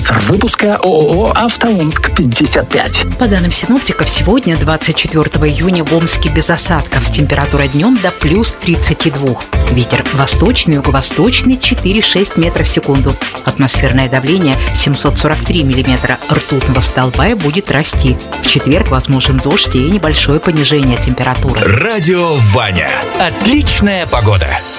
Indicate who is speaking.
Speaker 1: Спонсор выпуска ООО «АвтоОмск-55».
Speaker 2: По данным синоптиков, сегодня, 24 июня, в Омске без осадков. Температура днем до плюс 32. Ветер восточный, юго-восточный 4,6 метров в секунду. Атмосферное давление 743 миллиметра ртутного столба и будет расти. В четверг возможен дождь и небольшое понижение температуры.
Speaker 3: Радио Ваня. Отличная погода.